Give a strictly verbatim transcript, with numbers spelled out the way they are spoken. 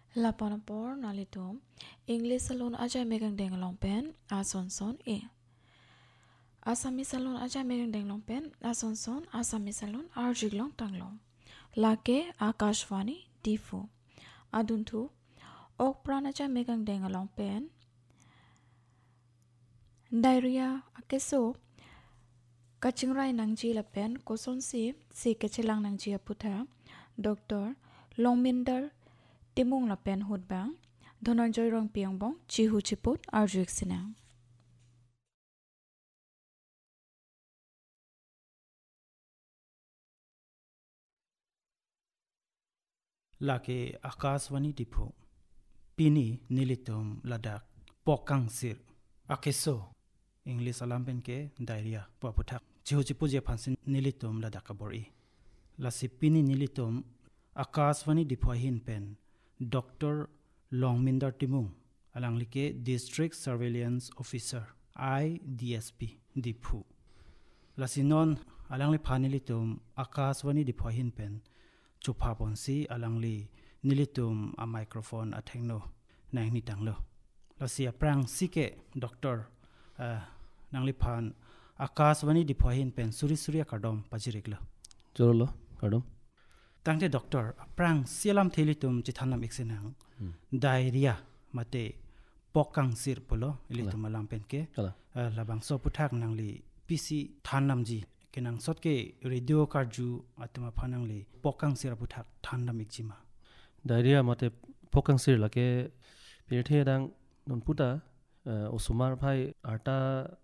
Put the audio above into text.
Lapanapor nalito English salon aja megang deng longpen asonson e. Asami salon aja megang deng longpen asonson Asami salon arjig long tanglong. Lake Akashvani Difu. Aduntu ok pranaja megang deng longpen. Diarrhea akeso kachingrai nangji lapen koson si si kachilang nangji aputa. Doktor Longminder Timung lapen hudbang Dhonanjoy rong piangbong chihu chiput arjuik sinang. Lake Akashvani Difu Pini Nilitum Ladak Pokang Sir Akeso English alampen ke diarrhea paputak chihuchipu je phansin Nilitum Ladak abori Lasi Pini Nilitum Akashvani Difu hin pen Doctor Longminder Timung alanglike District Surveillance Officer I D S P Difu Lasi non alangli phanilitum Akashvani Difu hin pen Chupa ponsi alangli nilitum a microphone a thengno nang ni tanglo lasia prang sike doctor uh, nangli phan Akashvani Diphwahin pen suri suri kardom pajiriklo Jorolo kardom tangte doctor prang sialam thelitum chithanam iksenang hmm. diarrhea mate pokang sir polo ilitum alam pen ke uh, labang so puthak nangli pc thanamji kenang sotke radio karju atuma phanangli pokang sir puthak thandam ikjima diarrhea mate pokang sir lake pirthe dang non puta osumar phai arta